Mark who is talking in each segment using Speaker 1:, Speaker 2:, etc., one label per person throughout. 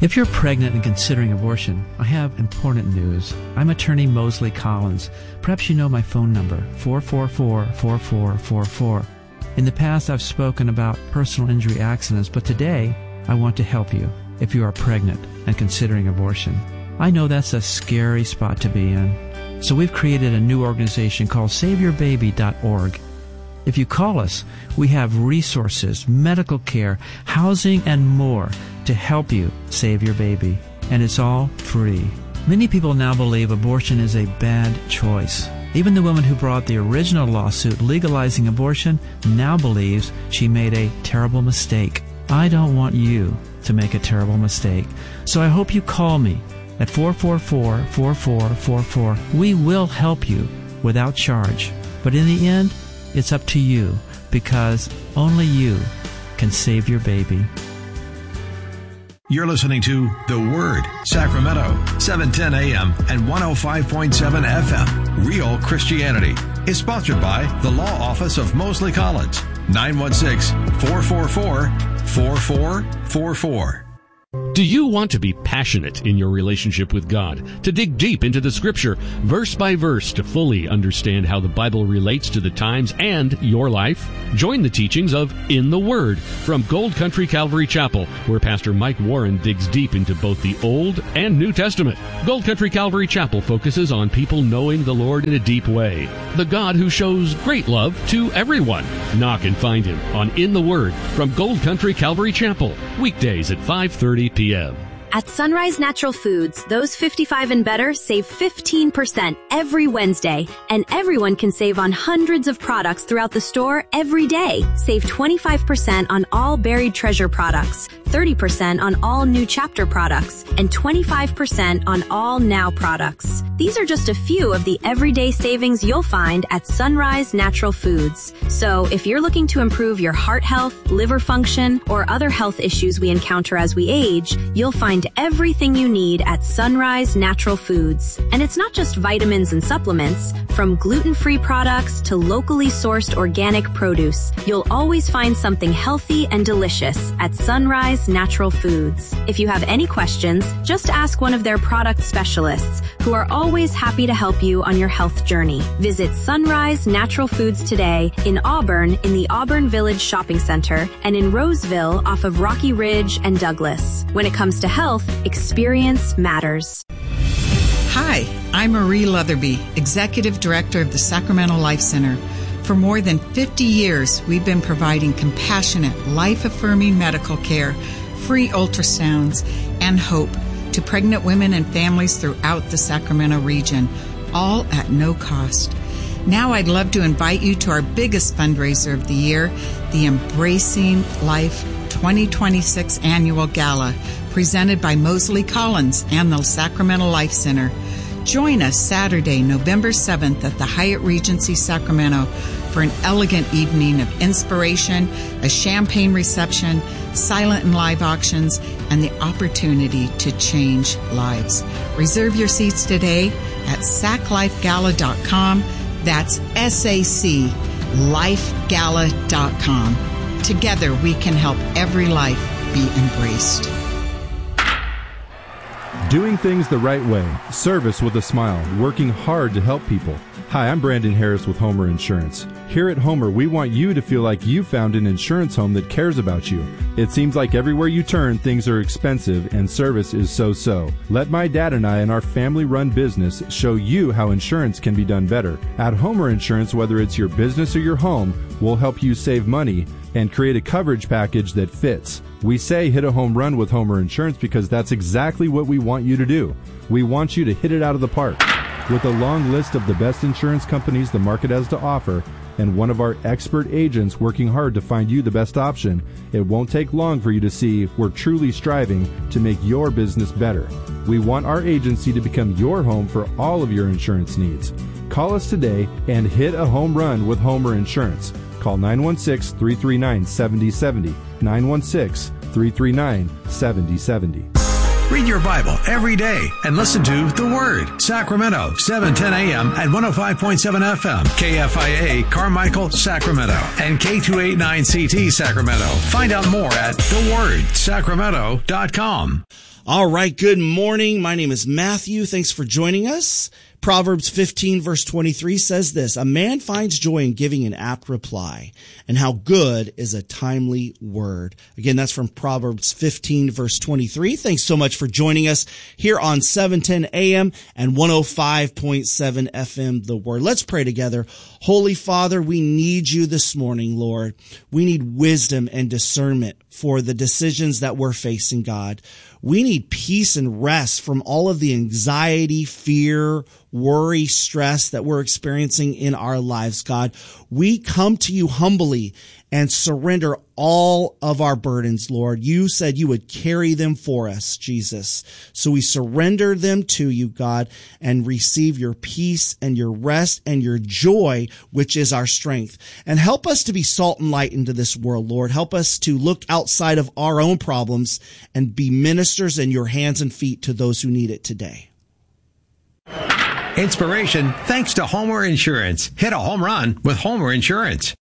Speaker 1: If you're pregnant and considering abortion, I have important news. I'm attorney Mosley Collins. Perhaps you know my phone number, 444-4444. In the past, I've spoken about personal injury accidents, but today, I want to help you if you are pregnant and considering abortion. I know that's a scary spot to be in. So we've created a new organization called SaveYourBaby.org. If you call us, we have resources, medical care, housing, and more to help you save your baby. And it's all free. Many people now believe abortion is a bad choice. Even the woman who brought the original lawsuit legalizing abortion now believes she made a terrible mistake. I don't want you to make a terrible mistake. So I hope you call me at 444-4444. We will help you without charge. But in the end, it's up to you, because only you can save your baby.
Speaker 2: You're listening to The Word, Sacramento, 710 AM and 105.7 FM. Real Christianity is sponsored by the Law Office of Mosley Collins, 916-444-4444.
Speaker 3: Do you want to be passionate in your relationship with God, to dig deep into the Scripture, verse by verse, to fully understand how the Bible relates to the times and your life? Join the teachings of In the Word from Gold Country Calvary Chapel, where Pastor Mike Warren digs deep into both the Old and New Testament. Gold Country Calvary Chapel focuses on people knowing the Lord in a deep way, the God who shows great love to everyone. Knock and find Him on In the Word from Gold Country Calvary Chapel, weekdays at 5:30 p.m.
Speaker 4: At Sunrise Natural Foods, those 55 and better save 15% every Wednesday, and everyone can save on hundreds of products throughout the store every day. Save 25% on all Buried Treasure products, 30% on all New Chapter products, and 25% on all Now products. These are just a few of the everyday savings you'll find at Sunrise Natural Foods. So if you're looking to improve your heart health, liver function, or other health issues we encounter as we age, you'll find everything you need at Sunrise Natural Foods. And it's not just vitamins and supplements. From gluten-free products to locally sourced organic produce, you'll always find something healthy and delicious at Sunrise Natural Foods. If you have any questions, just ask one of their product specialists, who are always happy to help you on your health journey. Visit Sunrise Natural Foods today in Auburn in the Auburn Village Shopping Center and in Roseville off of Rocky Ridge and Douglas. When it comes to health, experience matters.
Speaker 5: Hi, I'm Marie Leatherby, Executive Director of the Sacramento Life Center. For more than 50 years, we've been providing compassionate, life-affirming medical care, free ultrasounds, and hope to pregnant women and families throughout the Sacramento region, all at no cost. Now I'd love to invite you to our biggest fundraiser of the year, the Embracing Life 2026 Annual Gala, presented by Mosley Collins and the Sacramento Life Center. Join us Saturday, November 7th at the Hyatt Regency Sacramento for an elegant evening of inspiration, a champagne reception, silent and live auctions, and the opportunity to change lives. Reserve your seats today at saclifegala.com. That's SAClifegala.com. Together we can help every life be embraced.
Speaker 6: Doing things the right way, service with a smile, working hard to help people. Hi, I'm Brandon Harris with Homer Insurance. Here at Homer, we want you to feel like you found an insurance home that cares about you. It seems like everywhere you turn, things are expensive and service is so-so. Let my dad and I and our family-run business show you how insurance can be done better. At Homer Insurance, whether it's your business or your home, we'll help you save money and create a coverage package that fits. We say hit a home run with Homer Insurance because that's exactly what we want you to do. We want you to hit it out of the park. With a long list of the best insurance companies the market has to offer, and one of our expert agents working hard to find you the best option, it won't take long for you to see we're truly striving to make your business better. We want our agency to become your home for all of your insurance needs. Call us today and hit a home run with Homer Insurance. Call 916-339-7070, 916-339-7070.
Speaker 2: Read your Bible every day and listen to The Word, Sacramento, 710 AM and 105.7 FM, KFIA, Carmichael, Sacramento, and K289CT, Sacramento. Find out more at thewordsacramento.com.
Speaker 7: All right, good morning. My name is Matthew. Thanks for joining us. Proverbs 15 verse 23 says this, "A man finds joy in giving an apt reply, and how good is a timely word." Again, that's from Proverbs 15 verse 23. Thanks so much for joining us here on 710 AM and 105.7 FM, The Word. Let's pray together. Holy Father, we need you this morning, Lord. We need wisdom and discernment for the decisions that we're facing, God. We need peace and rest from all of the anxiety, fear, worry, stress that we're experiencing in our lives, God. We come to you humbly and surrender all of our burdens, Lord. You said you would carry them for us, Jesus. So we surrender them to you, God, and receive your peace and your rest and your joy, which is our strength. And help us to be salt and light into this world, Lord. Help us to look outside of our own problems and be ministers in your hands and feet to those who need it today.
Speaker 2: Inspiration thanks to Homer Insurance. Hit a home run with Homer Insurance.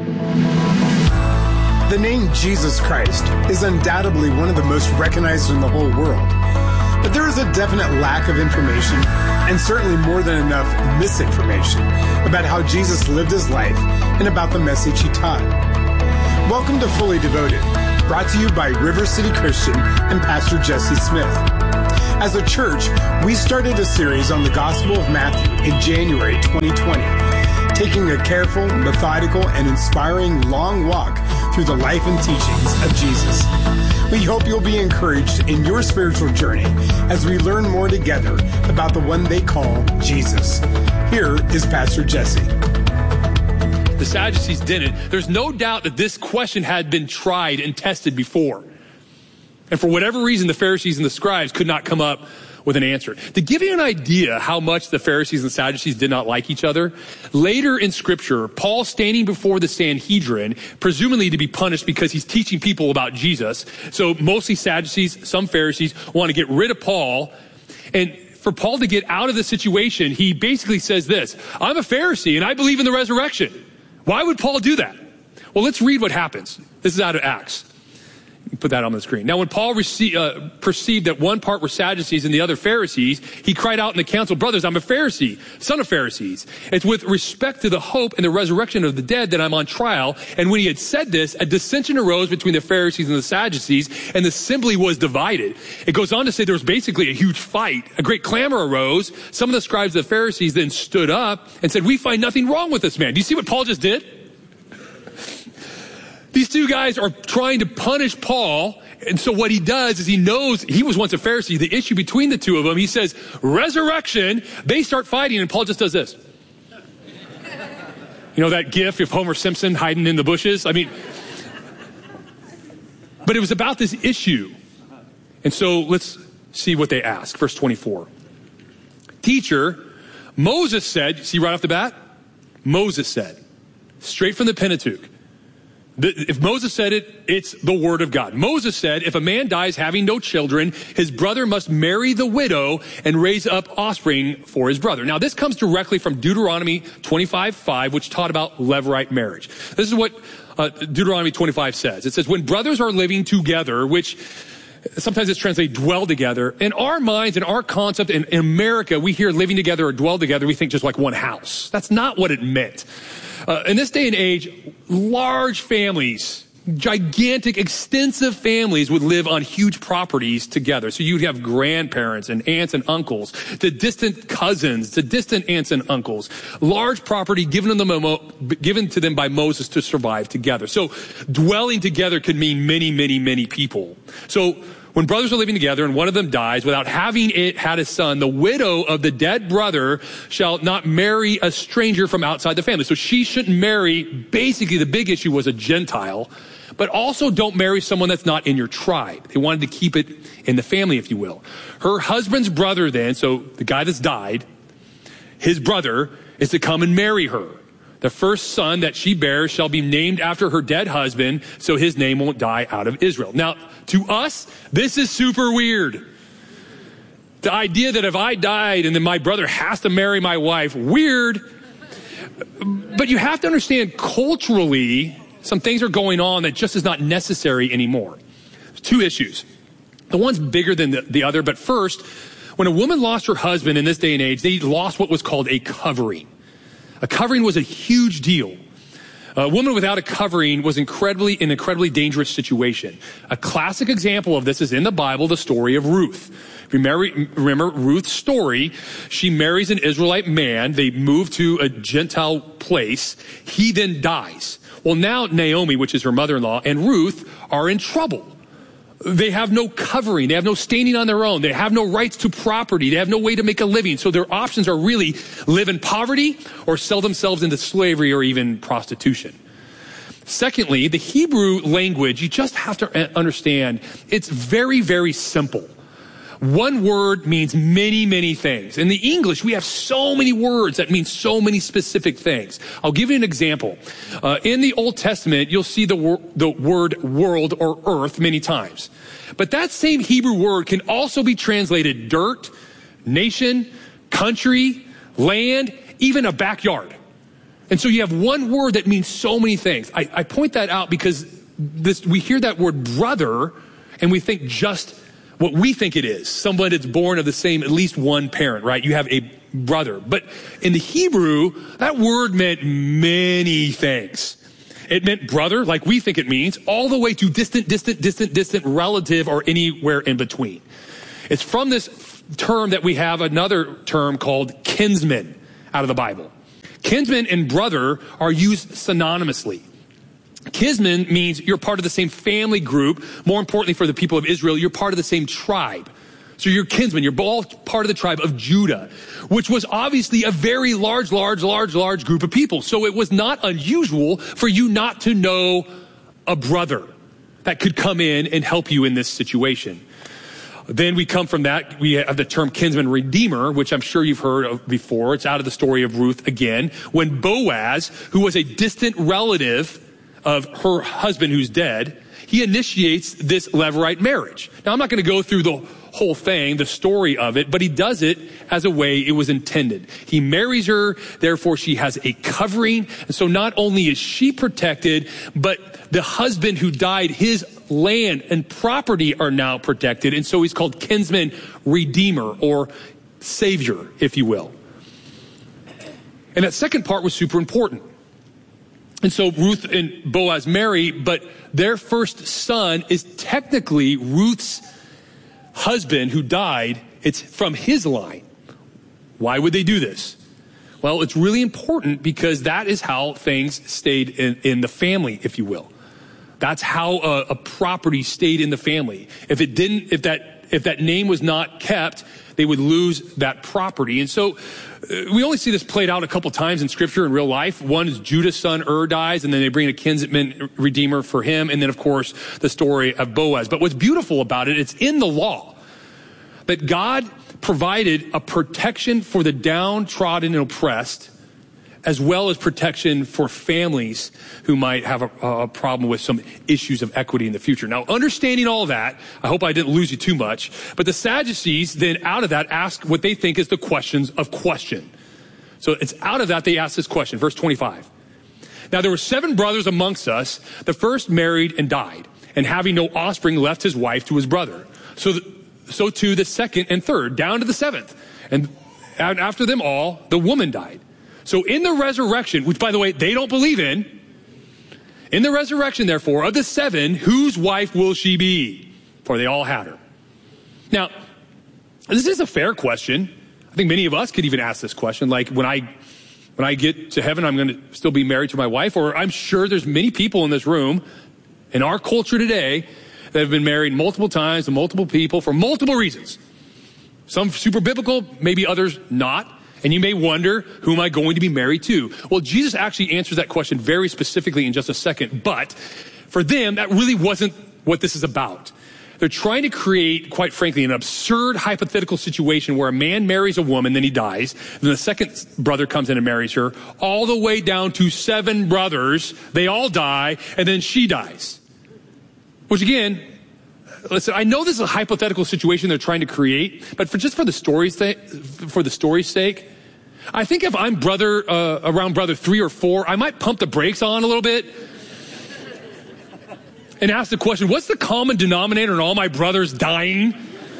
Speaker 8: The name Jesus Christ is undoubtedly one of the most recognized in the whole world. But there is a definite lack of information, and certainly more than enough misinformation, about how Jesus lived his life and about the message he taught. Welcome to Fully Devoted, brought to you by River City Christian and Pastor Jesse Smith. As a church, we started a series on the Gospel of Matthew in January 2020, taking a careful, methodical, and inspiring long walk through the life and teachings of Jesus. We hope you'll be encouraged in your spiritual journey as we learn more together about the one they call Jesus. Here is Pastor Jesse.
Speaker 9: The Sadducees didn't. There's no doubt that this question had been tried and tested before. And for whatever reason, the Pharisees and the scribes could not come up with an answer. To give you an idea how much the Pharisees and the Sadducees did not like each other, later in Scripture, Paul standing before the Sanhedrin, presumably to be punished because he's teaching people about Jesus. So mostly Sadducees, some Pharisees want to get rid of Paul. And for Paul to get out of the situation, he basically says this, "I'm a Pharisee and I believe in the resurrection." Why would Paul do that? Well, let's read what happens. This is out of Acts. Put that on the screen. Now, when Paul perceived that one part were Sadducees and the other Pharisees, he cried out in the council, "Brothers, I'm a Pharisee, son of Pharisees. It's with respect to the hope and the resurrection of the dead that I'm on trial." And when he had said this, a dissension arose between the Pharisees and the Sadducees, and the assembly was divided. It goes on to say there was basically a huge fight. A great clamor arose. Some of the scribes of the Pharisees then stood up and said, "We find nothing wrong with this man." Do you see what Paul just did? These two guys are trying to punish Paul. And so what he does is he knows he was once a Pharisee. The issue between the two of them, he says, resurrection. They start fighting and Paul just does this. You know that gif of Homer Simpson hiding in the bushes? I mean, but it was about this issue. And so let's see what they ask. Verse 24. "Teacher, Moses said," see right off the bat? Moses said, straight from the Pentateuch. If Moses said it, it's the word of God. Moses said, if a man dies having no children, his brother must marry the widow and raise up offspring for his brother. Now, this comes directly from Deuteronomy 25:5, which taught about levirate marriage. This is what Deuteronomy 25 says. It says, when brothers are living together, which sometimes it's translated dwell together. In our minds, in our concept, in America, we hear living together or dwell together, we think just like one house. That's not what it meant. In this day and age, large families, gigantic, extensive families would live on huge properties together. So you'd have grandparents and aunts and uncles, to distant cousins, to distant aunts and uncles. Large property given to them by Moses to survive together. So dwelling together could mean many, many, many people. So when brothers are living together and one of them dies without having had a son, the widow of the dead brother shall not marry a stranger from outside the family. So she shouldn't marry, basically the big issue was a Gentile, but also don't marry someone that's not in your tribe. They wanted to keep it in the family, if you will. Her husband's brother then, so the guy that's died, his brother is to come and marry her. The first son that she bears shall be named after her dead husband, so his name won't die out of Israel. Now, to us, this is super weird. The idea that if I died and then my brother has to marry my wife, weird. But you have to understand culturally, some things are going on that just is not necessary anymore. Two issues. The one's bigger than the other, but first, when a woman lost her husband in this day and age, they lost what was called a covering. A covering was a huge deal. A woman without a covering was an incredibly dangerous situation. A classic example of this is in the Bible, the story of Ruth. If you remember Ruth's story, she marries an Israelite man. They move to a Gentile place. He then dies. Well, now Naomi, which is her mother-in-law, and Ruth are in trouble. They have no covering. They have no standing on their own. They have no rights to property. They have no way to make a living. So their options are really live in poverty or sell themselves into slavery or even prostitution. Secondly, the Hebrew language, you just have to understand, it's very, very simple. One word means many, many things. In the English, we have so many words that mean so many specific things. I'll give you an example. In the Old Testament, you'll see the word world or earth many times. But that same Hebrew word can also be translated dirt, nation, country, land, even a backyard. And so you have one word that means so many things. I point that out because we hear that word brother and we think just what we think it is, someone that's born of the same, at least one parent, right? You have a brother. But in the Hebrew, that word meant many things. It meant brother, like we think it means, all the way to distant relative or anywhere in between. It's from this term that we have another term called kinsman out of the Bible. Kinsman and brother are used synonymously. Kinsman means you're part of the same family group. More importantly for the people of Israel, you're part of the same tribe. So you're kinsman. You're all part of the tribe of Judah, which was obviously a very large group of people. So it was not unusual for you not to know a brother that could come in and help you in this situation. Then we come from that, we have the term kinsman redeemer, which I'm sure you've heard of before. It's out of the story of Ruth again. When Boaz, who was a distant relative of her husband who's dead, he initiates this Levirate marriage. Now, I'm not going to go through the whole thing, the story of it, but he does it as a way it was intended. He marries her, therefore she has a covering. And so not only is she protected, but the husband who died, his land and property are now protected. And so he's called kinsman redeemer or savior, if you will. And that second part was super important. And so Ruth and Boaz marry, but their first son is technically Ruth's husband who died. It's from his line. Why would they do this? Well, it's really important because that is how things stayed in the family, if you will. That's how a property stayed in the family. If that name was not kept, they would lose that property. And so we only see this played out a couple times in scripture in real life. One is Judah's son dies, and then they bring a kinsman redeemer for him. And then, of course, the story of Boaz. But what's beautiful about it, it's in the law that God provided a protection for the downtrodden and oppressed, as well as protection for families who might have a problem with some issues of equity in the future. Now, understanding all that, I hope I didn't lose you too much, but the Sadducees then out of that ask what they think is the questions of question. So it's out of that they ask this question, verse 25. Now there were 7 brothers amongst us. The first married and died, and having no offspring left his wife to his brother. So too the second and third, down to the 7th. And after them all, the woman died. So in the resurrection, which by the way, they don't believe in the resurrection, therefore, of the 7, whose wife will she be? For they all had her. Now, this is a fair question. I think many of us could even ask this question. Like when I get to heaven, I'm going to still be married to my wife, or I'm sure there's many people in this room in our culture today that have been married multiple times to multiple people for multiple reasons. Some super biblical, maybe others not. And you may wonder, who am I going to be married to? Well, Jesus actually answers that question very specifically in just a second. But for them, that really wasn't what this is about. They're trying to create, quite frankly, an absurd hypothetical situation where a man marries a woman, then he dies. Then the second brother comes in and marries her, all the way down to 7 brothers. They all die, and then she dies. Which again, listen, I know this is a hypothetical situation they're trying to create, but for the story's sake, I think if I'm around brother 3 or 4, I might pump the brakes on a little bit. and ask the question, what's the common denominator in all my brothers dying?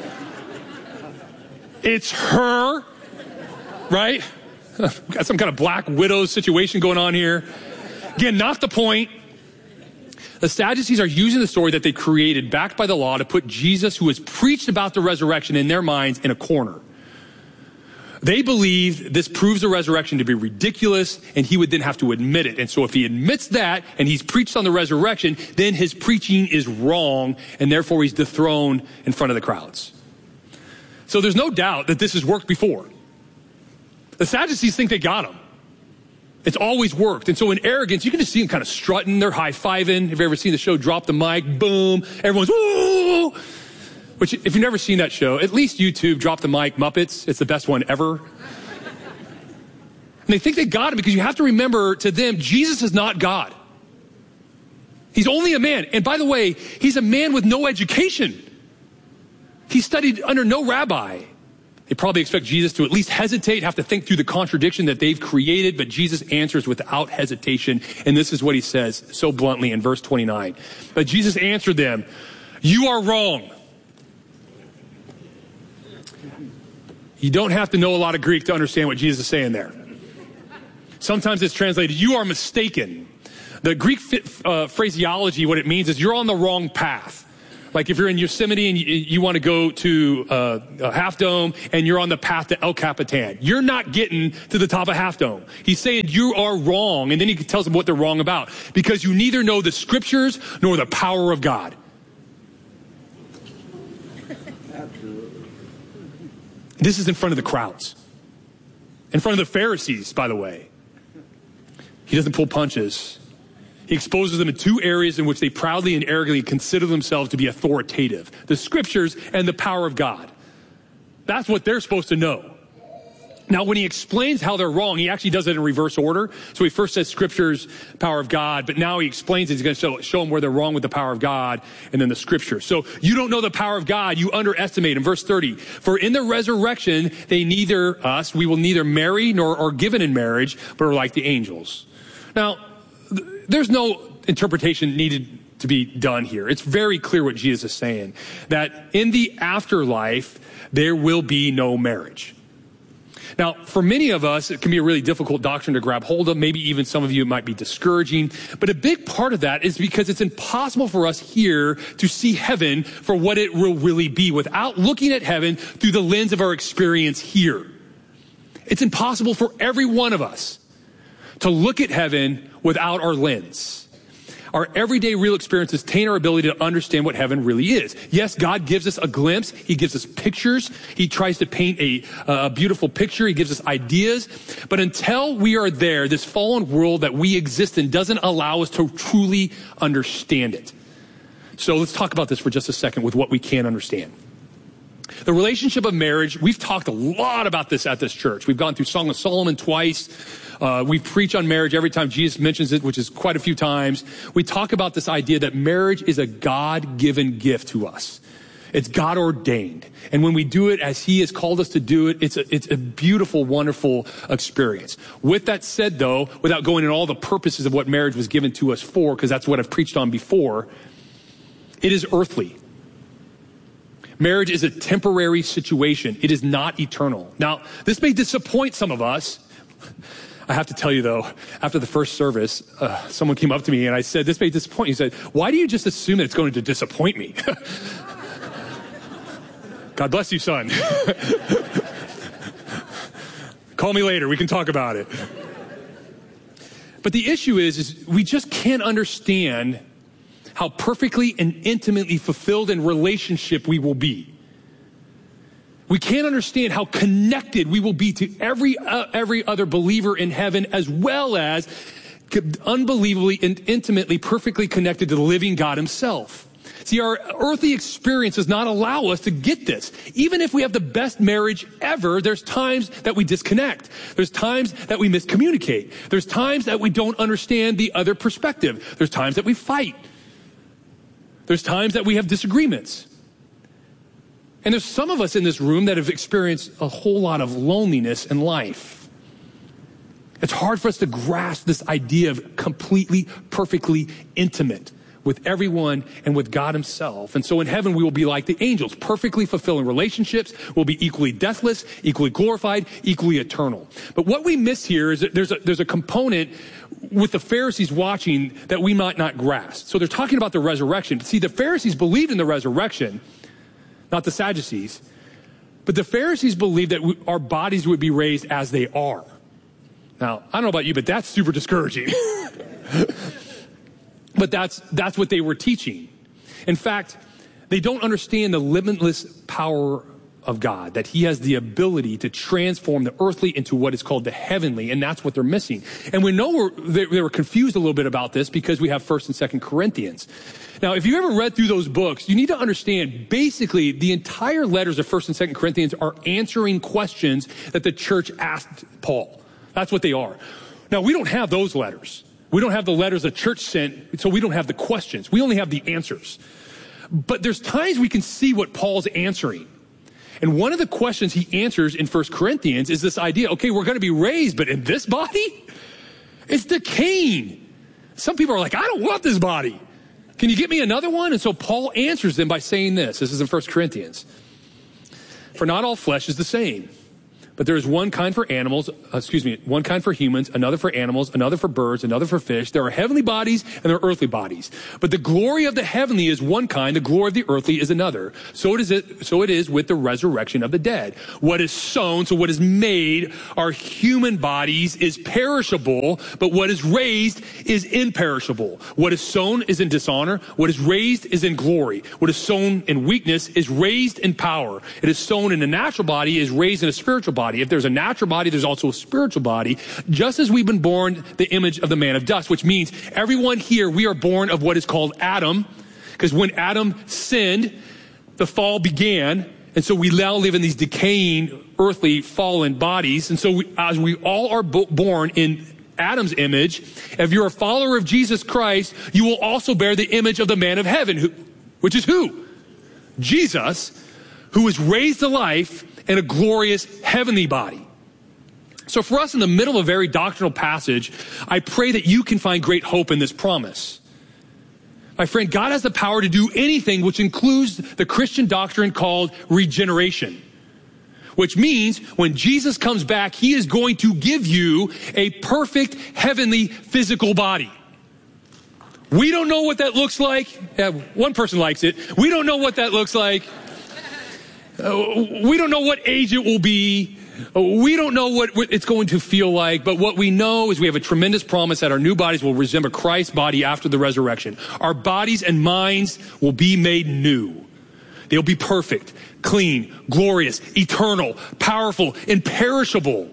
Speaker 9: It's her, right? Got some kind of Black Widow situation going on here. Again, not the point. The Sadducees are using the story that they created, backed by the law, to put Jesus, who has preached about the resurrection in their minds, in a corner. They believe this proves the resurrection to be ridiculous, and he would then have to admit it. And so if he admits that, and he's preached on the resurrection, then his preaching is wrong, and therefore he's dethroned in front of the crowds. So there's no doubt that this has worked before. The Sadducees think they got him. It's always worked. And so in arrogance, you can just see them kind of strutting. They're high-fiving. Have you ever seen the show Drop the Mic? Boom. Everyone's, woo! Which, if you've never seen that show, at least YouTube, Drop the Mic, Muppets. It's the best one ever. And they think they got him because you have to remember, to them, Jesus is not God. He's only a man. And by the way, he's a man with no education. He studied under no rabbi. They probably expect Jesus to at least hesitate, have to think through the contradiction that they've created, but Jesus answers without hesitation. And this is what he says so bluntly in verse 29. But Jesus answered them, "You are wrong." You don't have to know a lot of Greek to understand what Jesus is saying there. Sometimes it's translated, "You are mistaken." The Greek phraseology, what it means is you're on the wrong path. Like if you're in Yosemite and you want to go to Half Dome and you're on the path to El Capitan, you're not getting to the top of Half Dome. He's saying you are wrong, and then he tells them what they're wrong about, because you neither know the scriptures nor the power of God. This is in front of the crowds, in front of the Pharisees, by the way. He doesn't pull punches. He exposes them in two areas in which they proudly and arrogantly consider themselves to be authoritative: the scriptures and the power of God. That's what they're supposed to know. Now, when he explains how they're wrong, he actually does it in reverse order. So he first says scriptures, power of God, but now he explains it. He's going to show them where they're wrong with the power of God and then the scripture. So you don't know the power of God. You underestimate. In verse 30, "For in the resurrection, we will neither marry nor are given in marriage, but are like the angels." Now, there's no interpretation needed to be done here. It's very clear what Jesus is saying, that in the afterlife, there will be no marriage. Now, for many of us, it can be a really difficult doctrine to grab hold of. Maybe even some of you, it might be discouraging. But a big part of that is because it's impossible for us here to see heaven for what it will really be without looking at heaven through the lens of our experience here. It's impossible for every one of us to look at heaven without our lens. Our everyday real experiences taint our ability to understand what heaven really is. Yes, God gives us a glimpse. He gives us pictures. He tries to paint a beautiful picture. He gives us ideas. But until we are there, this fallen world that we exist in doesn't allow us to truly understand it. So let's talk about this for just a second with what we can understand. The relationship of marriage, we've talked a lot about this at this church. We've gone through Song of Solomon twice. We preach on marriage every time Jesus mentions it, which is quite a few times. We talk about this idea that marriage is a God-given gift to us. It's God ordained. And when we do it as he has called us to do it, it's a beautiful, wonderful experience. With that said, though, without going into all the purposes of what marriage was given to us for, because that's what I've preached on before, it is earthly. Marriage is a temporary situation. It is not eternal. Now, this may disappoint some of us. I have to tell you, though, after the first service, someone came up to me and I said, "This may disappoint you." He said, "Why do you just assume that it's going to disappoint me?" God bless you, son. Call me later. We can talk about it. But the issue is we just can't understand how perfectly and intimately fulfilled in relationship we will be. We can't understand how connected we will be to every other believer in heaven, as well as unbelievably and intimately, perfectly connected to the living God himself. See, our earthly experience does not allow us to get this. Even if we have the best marriage ever, there's times that we disconnect. There's times that we miscommunicate. There's times that we don't understand the other perspective. There's times that we fight. There's times that we have disagreements. And there's some of us in this room that have experienced a whole lot of loneliness in life. It's hard for us to grasp this idea of completely, perfectly intimate with everyone and with God himself. And so in heaven, we will be like the angels, perfectly fulfilling relationships. We'll be equally deathless, equally glorified, equally eternal. But what we miss here is that there's a component with the Pharisees watching that we might not grasp. So they're talking about the resurrection. See, the Pharisees believed in the resurrection, not the Sadducees. But the Pharisees believed that our bodies would be raised as they are. Now, I don't know about you, but that's super discouraging. But that's what they were teaching. In fact, they don't understand the limitless power of God, that he has the ability to transform the earthly into what is called the heavenly, and that's what they're missing. And we know they were confused a little bit about this because we have 1st and 2nd Corinthians. Now, if you ever read through those books, you need to understand basically the entire letters of 1st and 2nd Corinthians are answering questions that the church asked Paul. That's what they are. Now, we don't have those letters. We don't have the letters the church sent, so we don't have the questions. We only have the answers. But there's times we can see what Paul's answering. And one of the questions he answers in 1 Corinthians is this idea, okay, we're going to be raised, but in this body? It's decaying. Some people are like, I don't want this body. Can you get me another one? And so Paul answers them by saying this. This is in 1 Corinthians. For not all flesh is the same. But there is one kind for animals, one kind for humans, another for animals, another for birds, another for fish. There are heavenly bodies and there are earthly bodies. But the glory of the heavenly is one kind, the glory of the earthly is another. So it is with the resurrection of the dead. What is sown, so what is made, our human bodies is perishable, but what is raised is imperishable. What is sown is in dishonor. What is raised is in glory. What is sown in weakness is raised in power. It is sown in a natural body is raised in a spiritual body. If there's a natural body, there's also a spiritual body, just as we've been born the image of the man of dust, which means everyone here, we are born of what is called Adam, because when Adam sinned, the fall began, and so we now live in these decaying, earthly, fallen bodies, and so as we all are born in Adam's image, if you're a follower of Jesus Christ, you will also bear the image of the man of heaven, which is who? Jesus, who was raised to life in a glorious heavenly body. So for us in the middle of a very doctrinal passage, I pray that you can find great hope in this promise. My friend, God has the power to do anything, which includes the Christian doctrine called regeneration. Which means when Jesus comes back, he is going to give you a perfect heavenly physical body. We don't know what that looks like. Yeah, one person likes it. We don't know what that looks like. We don't know what age it will be. We don't know what it's going to feel like. But what we know is we have a tremendous promise that our new bodies will resemble Christ's body after the resurrection. Our bodies and minds will be made new. They'll be perfect, clean, glorious, eternal, powerful, imperishable.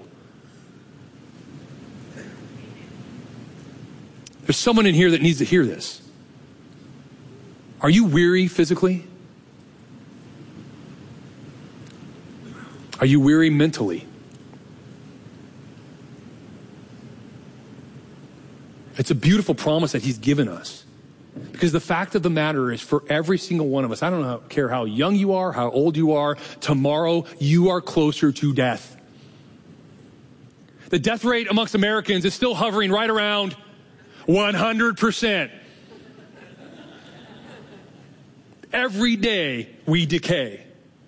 Speaker 9: There's someone in here that needs to hear this. Are you weary physically? Are you weary mentally? It's a beautiful promise that he's given us. Because the fact of the matter is, for every single one of us, I don't care how young you are, how old you are, tomorrow you are closer to death. The death rate amongst Americans is still hovering right around 100%. Every day we decay.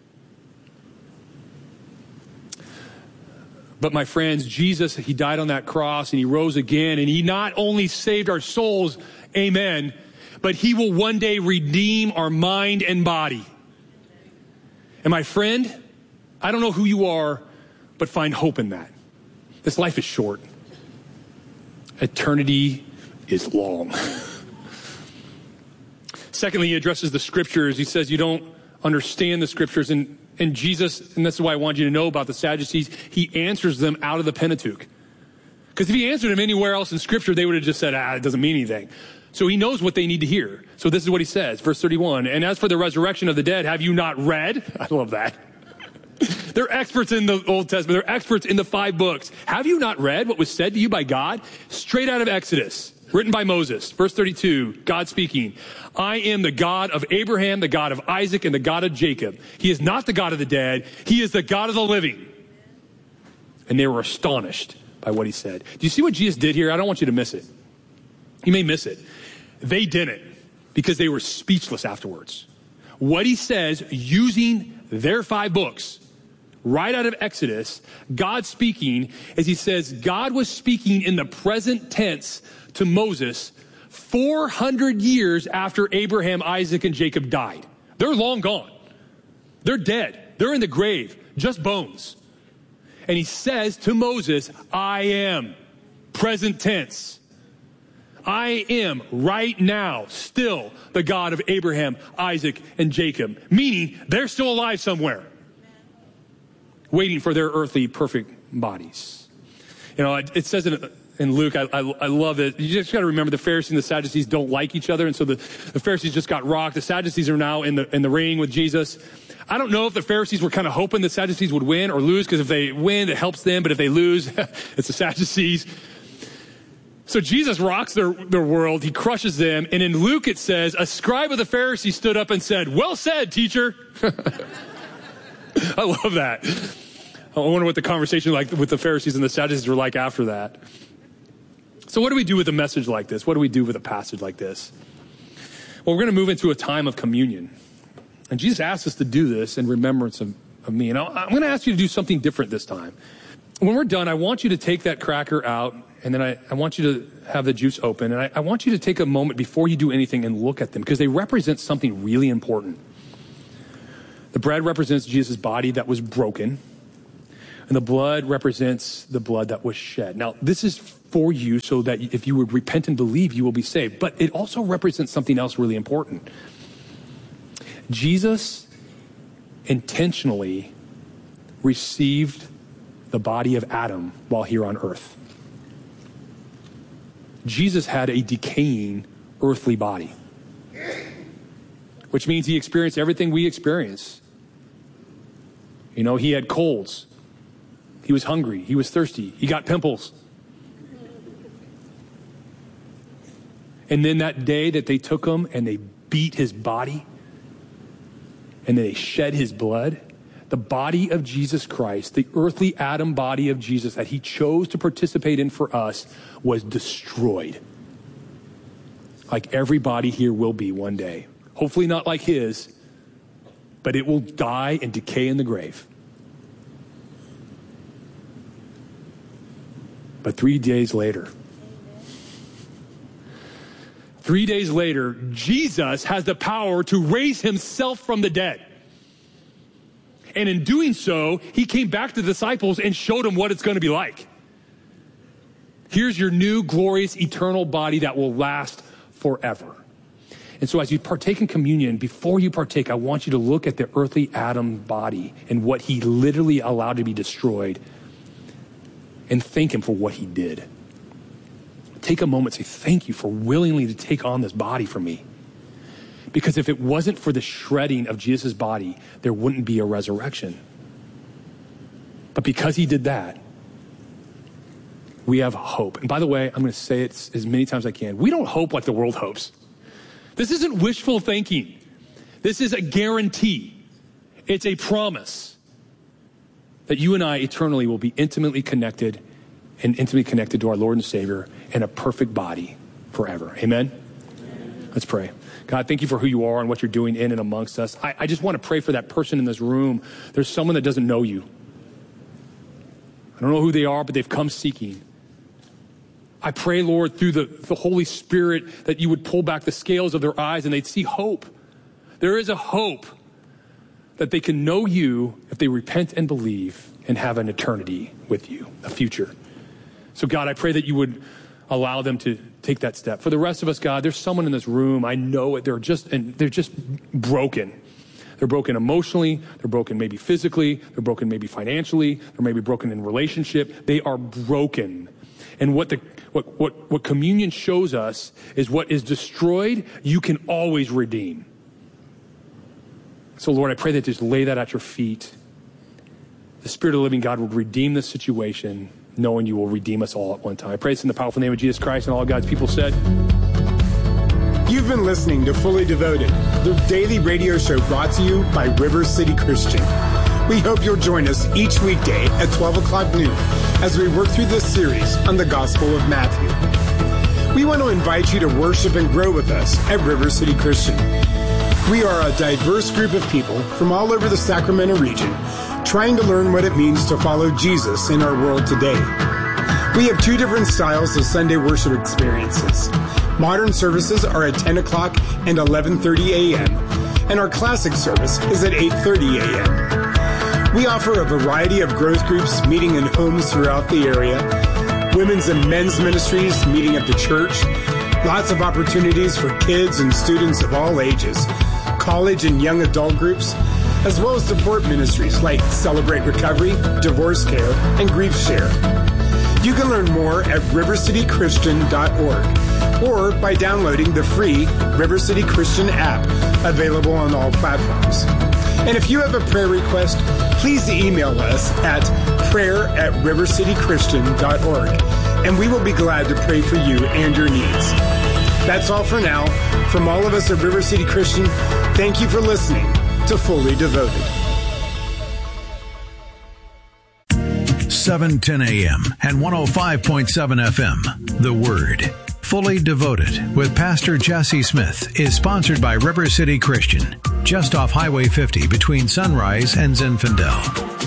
Speaker 9: But my friends, Jesus, he died on that cross and he rose again, and he not only saved our souls, amen, but he will one day redeem our mind and body. And my friend, I don't know who you are, but find hope in that. This life is short. Eternity is long. Secondly, he addresses the scriptures. He says you don't understand the scriptures, and Jesus, and this is why I want you to know about the Sadducees, he answers them out of the Pentateuch. Because if he answered them anywhere else in scripture, they would have just said, it doesn't mean anything. So he knows what they need to hear. So this is what he says, verse 31. And as for the resurrection of the dead, have you not read? I love that. They're experts in the Old Testament. They're experts in the 5 books. Have you not read what was said to you by God? Straight out of Exodus. Written by Moses, verse 32, God speaking, I am the God of Abraham, the God of Isaac, and the God of Jacob. He is not the God of the dead. He is the God of the living. And they were astonished by what he said. Do you see what Jesus did here? I don't want you to miss it. You may miss it. They didn't. because they were speechless afterwards. What he says, using their 5 books, right out of Exodus, God speaking, as he says, God was speaking in the present tense to Moses 400 years after Abraham, Isaac, and Jacob died. They're long gone. They're dead. They're in the grave, just bones. And he says to Moses, I am, present tense. I am right now still the God of Abraham, Isaac, and Jacob. Meaning they're still alive somewhere, waiting for their earthly perfect bodies. You know, it says in Luke, I love it. You just got to remember the Pharisees and the Sadducees don't like each other. And so the Pharisees just got rocked. The Sadducees are now in the ring with Jesus. I don't know if the Pharisees were kind of hoping the Sadducees would win or lose, because if they win, it helps them. But if they lose, it's the Sadducees. So Jesus rocks their world. He crushes them. And in Luke, it says, a scribe of the Pharisees stood up and said, well said, teacher. I love that. I wonder what the conversation like with the Pharisees and the Sadducees were like after that. So what do we do with a message like this? What do we do with a passage like this? Well, we're going to move into a time of communion. And Jesus asked us to do this in remembrance of me. And I'm going to ask you to do something different this time. When we're done, I want you to take that cracker out, and then I want you to have the juice open. And I want you to take a moment before you do anything and look at them, because they represent something really important. The bread represents Jesus' body that was broken, and the blood represents the blood that was shed. Now, this is for you so that if you would repent and believe, you will be saved. But it also represents something else really important. Jesus intentionally received the body of Adam while here on earth. Jesus had a decaying earthly body, which means he experienced everything we experience. You know, he had colds. He was hungry. He was thirsty. He got pimples. And then that day that they took him and they beat his body and they shed his blood, the body of Jesus Christ, the earthly Adam body of Jesus that he chose to participate in for us, was destroyed. Like every body here will be one day. Hopefully not like his, but it will die and decay in the grave. But 3 days later, Jesus has the power to raise himself from the dead. And in doing so, he came back to the disciples and showed them what it's going to be like. Here's your new, glorious, eternal body that will last forever. And so as you partake in communion, before you partake, I want you to look at the earthly Adam body and what he literally allowed to be destroyed, and thank him for what he did. Take a moment and say, thank you for willingly to take on this body for me. Because if it wasn't for the shredding of Jesus' body, there wouldn't be a resurrection. But because he did that, we have hope. And by the way, I'm going to say it as many times as I can. We don't hope like the world hopes. This isn't wishful thinking. This is a guarantee. It's a promise that you and I eternally will be intimately connected to our Lord and Savior in a perfect body forever. Amen? Let's pray. God, thank you for who you are and what you're doing in and amongst us. I just want to pray for that person in this room. There's someone that doesn't know you. I don't know who they are, but they've come seeking. I pray, Lord, through the Holy Spirit, that you would pull back the scales of their eyes and they'd see hope. There is a hope that they can know you if they repent and believe and have an eternity with you, a future. So God, I pray that you would allow them to take that step. For the rest of us, God, there's someone in this room, I know it, they're just broken. They're broken emotionally, they're broken maybe physically, they're broken maybe financially, they're maybe broken in relationship. They are broken. And what communion shows us is what is destroyed, you can always redeem. So Lord, I pray that just lay that at your feet. The Spirit of the living God will redeem this situation, knowing you will redeem us all at one time. I pray this in the powerful name of Jesus Christ, and all God's people said.
Speaker 8: You've been listening to Fully Devoted, the daily radio show brought to you by River City Christian. We hope you'll join us each weekday at 12 o'clock noon as we work through this series on the Gospel of Matthew. we want to invite you to worship and grow with us at River City Christian. We are a diverse group of people from all over the Sacramento region trying to learn what it means to follow Jesus in our world today. We have two different styles of Sunday worship experiences. Modern services are at 10 o'clock and 11:30 a.m., and our classic service is at 8:30 a.m. We offer a variety of growth groups meeting in homes throughout the area, women's and men's ministries meeting at the church, lots of opportunities for kids and students of all ages, college and young adult groups, as well as support ministries like Celebrate Recovery, Divorce Care, and Grief Share. You can learn more at rivercitychristian.org or by downloading the free River City Christian app, available on all platforms. And if you have a prayer request, please email us at prayer@rivercitychristian.org, and we will be glad to pray for you and your needs. That's all for now. From all of us at River City Christian, thank you for listening to Fully Devoted.
Speaker 2: 710 AM and 105.7 FM. The Word. Fully Devoted with Pastor Jesse Smith is sponsored by River City Christian, just off Highway 50 between Sunrise and Zinfandel.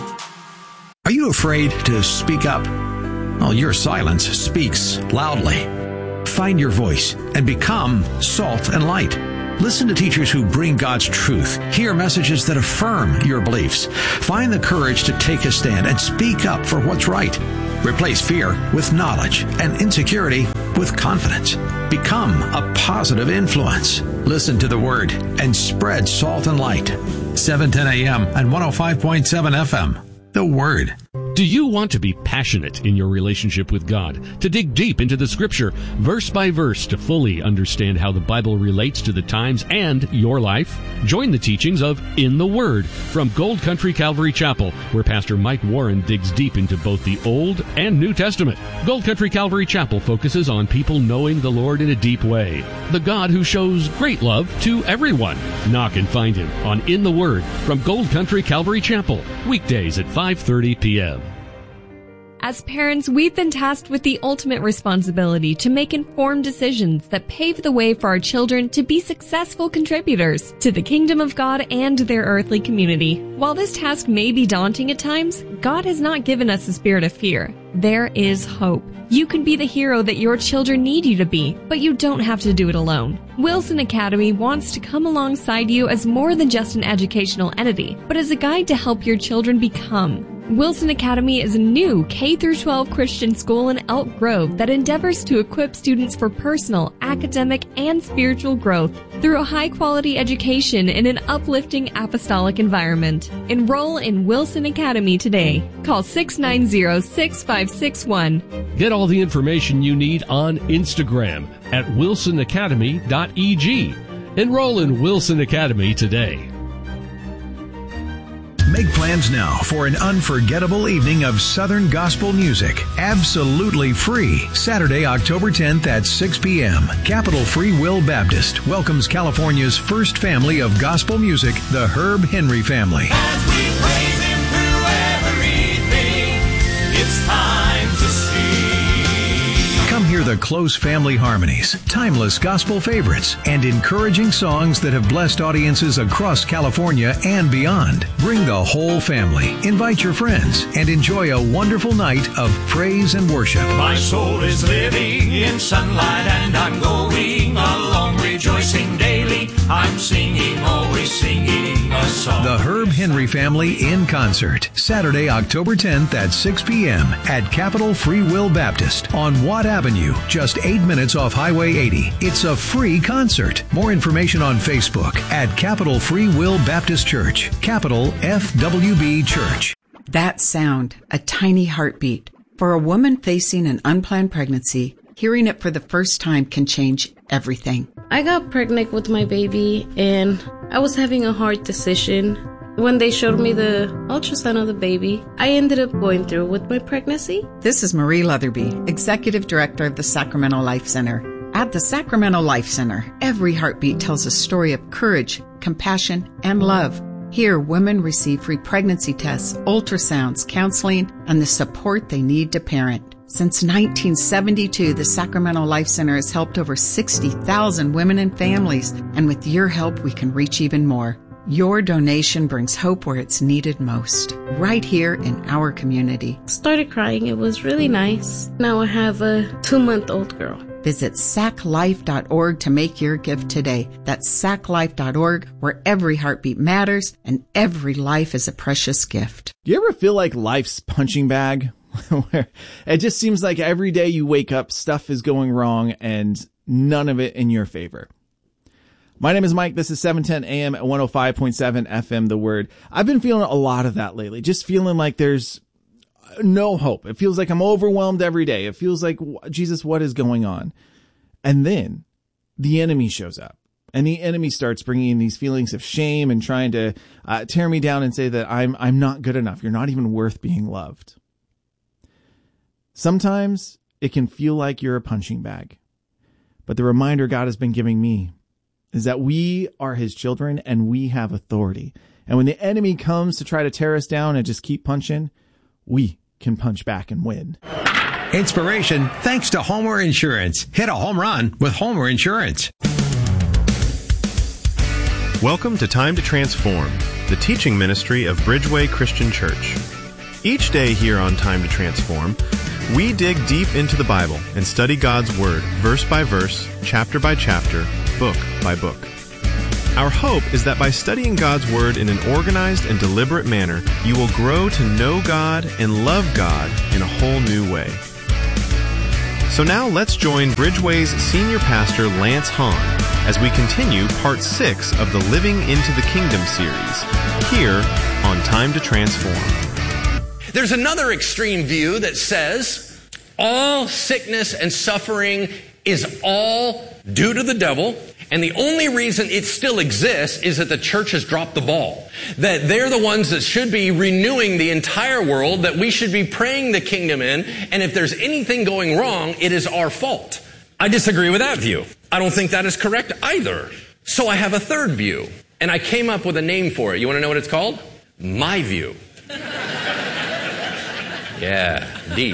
Speaker 2: Are you afraid to speak up? Well, your silence speaks loudly. Find your voice and become salt and light. Listen to teachers who bring God's truth. Hear messages that affirm your beliefs. Find the courage to take a stand and speak up for what's right. Replace fear with knowledge and insecurity with confidence. Become a positive influence. Listen to the Word and spread salt and light. 710 AM and 105.7 FM. The Word.
Speaker 3: Do you want to be passionate in your relationship with God? To dig deep into the Scripture, verse by verse, to fully understand how the Bible relates to the times and your life? Join the teachings of In the Word from Gold Country Calvary Chapel, where Pastor Mike Warren digs deep into both the Old and New Testament. Gold Country Calvary Chapel focuses on people knowing the Lord in a deep way, the God who shows great love to everyone. Knock and find Him on In the Word from Gold Country Calvary Chapel, weekdays at 5:30 p.m.
Speaker 10: As parents, we've been tasked with the ultimate responsibility to make informed decisions that pave the way for our children to be successful contributors to the kingdom of God and their earthly community. While this task may be daunting at times, God has not given us a spirit of fear. There is hope. You can be the hero that your children need you to be, but you don't have to do it alone. Wilson Academy wants to come alongside you as more than just an educational entity, but as a guide to help your children become. Wilson Academy is a new K-12 Christian school in Elk Grove that endeavors to equip students for personal, academic, and spiritual growth through a high-quality education in an uplifting apostolic environment. Enroll in Wilson Academy today. Call 690-6561.
Speaker 3: Get all the information you need on Instagram at wilsonacademy.eg. Enroll in Wilson Academy today.
Speaker 2: Make plans now for an unforgettable evening of Southern gospel music. Absolutely free. Saturday, October 10th at 6 p.m. Capital Free Will Baptist welcomes California's first family of gospel music, the Herb Henry family.
Speaker 11: As we praise Him through everything, it's time to sing.
Speaker 2: Come hear the close family harmonies, timeless gospel favorites, and encouraging songs that have blessed audiences across California and beyond. Bring the whole family, invite your friends, and enjoy a wonderful night of praise and worship.
Speaker 11: My soul is living in sunlight and I'm going along, rejoicing daily. I'm singing, always singing a song.
Speaker 2: The Herb Henry family in concert, Saturday, October 10th at 6 p.m. at Capital Free Will Baptist on Watt Avenue, just 8 minutes off Highway 80. It's a free concert. More information on Facebook at Capital Free Will Baptist Church, Capital FWB Church.
Speaker 5: That sound, a tiny heartbeat. For a woman facing an unplanned pregnancy, hearing it for the first time can change everything.
Speaker 12: I got pregnant with my baby and I was having a hard decision. When they showed me the ultrasound of the baby, I ended up going through with my pregnancy.
Speaker 5: This is Marie Leatherby, Executive Director of the Sacramento Life Center. At the Sacramento Life Center, every heartbeat tells a story of courage, compassion, and love. Here, women receive free pregnancy tests, ultrasounds, counseling, and the support they need to parent. Since 1972, the Sacramento Life Center has helped over 60,000 women and families, and with your help, we can reach even more. Your donation brings hope where it's needed most, right here in our community.
Speaker 12: Started crying. It was really nice. Now I have a 2-month-old girl.
Speaker 5: Visit saclife.org to make your gift today. That's saclife.org, where every heartbeat matters and every life is a precious gift.
Speaker 13: Do you ever feel like life's punching bag? Where it just seems like every day you wake up, stuff is going wrong and none of it in your favor. My name is Mike. This is 710 AM at 105.7 FM, The Word. I've been feeling a lot of that lately, just feeling like there's no hope. It feels like I'm overwhelmed every day. It feels like, Jesus, what is going on? And then the enemy shows up. And the enemy starts bringing in these feelings of shame and trying to tear me down and say that I'm not good enough. You're not even worth being loved. Sometimes it can feel like you're a punching bag. But the reminder God has been giving me is that we are his children and we have authority. And when the enemy comes to try to tear us down and just keep punching, we can punch back and win.
Speaker 2: Inspiration thanks to Homer Insurance. Hit a home run with Homer Insurance.
Speaker 14: Welcome to Time to Transform, the teaching ministry of Bridgeway Christian Church. Each day here on Time to Transform, we dig deep into the Bible and study God's Word, verse by verse, chapter by chapter, book by book. Our hope is that by studying God's Word in an organized and deliberate manner, you will grow to know God and love God in a whole new way. So now let's join Bridgeway's senior pastor, Lance Hahn, as we continue part 6 of the Living into the Kingdom series, here on Time to Transform.
Speaker 15: There's another extreme view that says all sickness and suffering is all due to the devil, and the only reason it still exists is that the church has dropped the ball. That they're the ones that should be renewing the entire world, that we should be praying the kingdom in, and if there's anything going wrong, it is our fault. I disagree with that view. I don't think that is correct either. So I have a third view, and I came up with a name for it. You want to know what it's called? My view. Yeah, deep.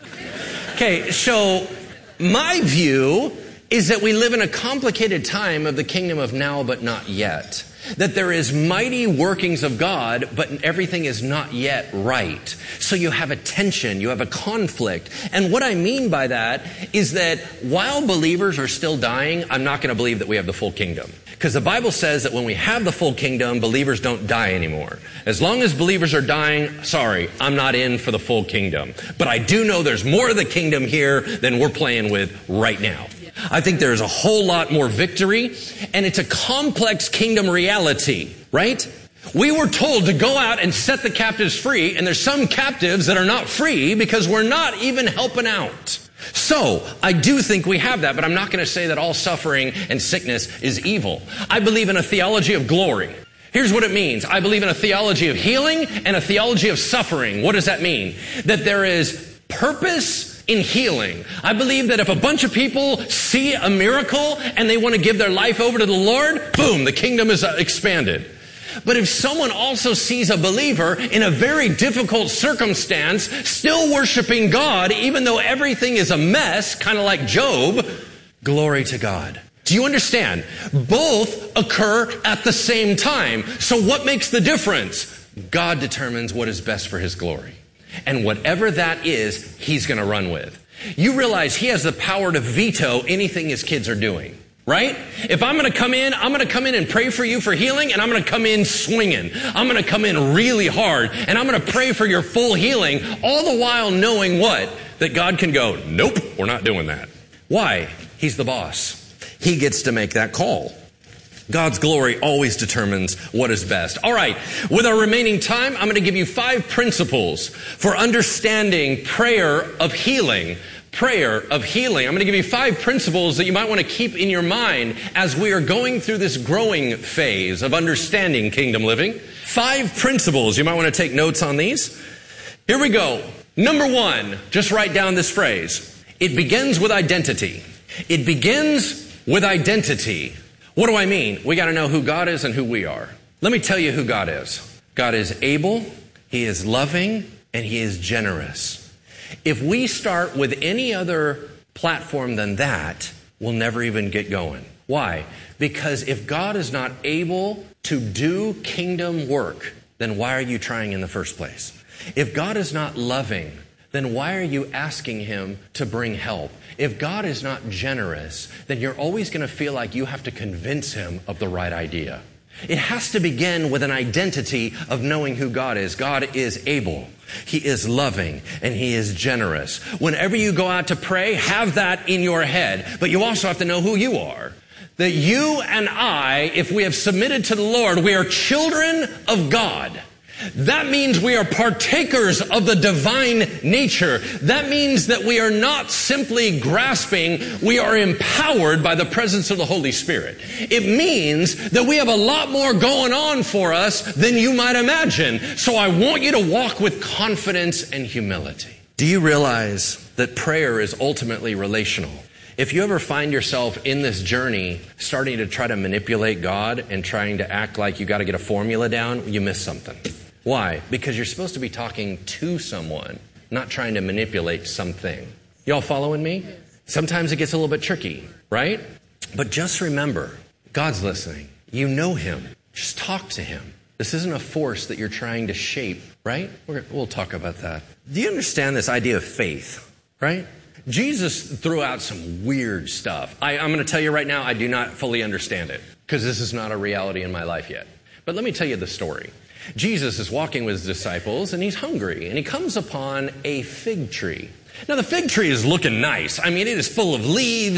Speaker 15: Okay, so my view is that we live in a complicated time of the kingdom of now but not yet. That there is mighty workings of God, but everything is not yet right. So you have a tension, you have a conflict. And what I mean by that is that while believers are still dying, I'm not going to believe that we have the full kingdom. Because the Bible says that when we have the full kingdom, believers don't die anymore. As long as believers are dying, sorry, I'm not in for the full kingdom. But I do know there's more of the kingdom here than we're playing with right now. I think there's a whole lot more victory, and it's a complex kingdom reality, right? We were told to go out and set the captives free, and there's some captives that are not free because we're not even helping out. So, I do think we have that, but I'm not going to say that all suffering and sickness is evil. I believe in a theology of glory. Here's what it means. I believe in a theology of healing and a theology of suffering. What does that mean? That there is purpose in healing. I believe that if a bunch of people see a miracle and they want to give their life over to the Lord, boom, the kingdom is expanded. But if someone also sees a believer in a very difficult circumstance, still worshiping God, even though everything is a mess, kind of like Job, glory to God. Do you understand? Both occur at the same time. So what makes the difference? God determines what is best for his glory. And whatever that is, he's going to run with. You realize he has the power to veto anything his kids are doing. Right? If I'm going to come in and pray for you for healing, and I'm going to come in swinging. I'm going to come in really hard, and I'm going to pray for your full healing, all the while knowing what? That God can go, nope, we're not doing that. Why? He's the boss. He gets to make that call. God's glory always determines what is best. All right, with our remaining time, I'm going to give you 5 principles for understanding prayer of healing. Prayer of healing. I'm going to give you 5 principles that you might want to keep in your mind as we are going through this growing phase of understanding kingdom living. 5 principles. You might want to take notes on these. Here we go. Number 1, just write down this phrase. It begins with identity. It begins with identity. What do I mean? We got to know who God is and who we are. Let me tell you who God is. God is able, he is loving, and he is generous. If we start with any other platform than that, we'll never even get going. Why? Because if God is not able to do kingdom work, then why are you trying in the first place? If God is not loving, then why are you asking him to bring help? If God is not generous, then you're always going to feel like you have to convince him of the right idea. It has to begin with an identity of knowing who God is. God is able. He is loving and he is generous. Whenever you go out to pray, have that in your head. But you also have to know who you are. That you and I, if we have submitted to the Lord, we are children of God. That means we are partakers of the divine nature. That means that we are not simply grasping, we are empowered by the presence of the Holy Spirit. It means that we have a lot more going on for us than you might imagine. So I want you to walk with confidence and humility. Do you realize that prayer is ultimately relational? If you ever find yourself in this journey starting to try to manipulate God and trying to act like you got to get a formula down, you miss something. Why? Because you're supposed to be talking to someone, not trying to manipulate something. Y'all following me? Sometimes it gets a little bit tricky, right? But just remember, God's listening. You know him. Just talk to him. This isn't a force that you're trying to shape, right? We'll talk about that. Do you understand this idea of faith, right? Jesus threw out some weird stuff. I'm going to tell you right now, I do not fully understand it because this is not a reality in my life yet. But let me tell you the story. Jesus is walking with his disciples and he's hungry and he comes upon a fig tree. Now the fig tree is looking nice. I mean, it is full of leaves.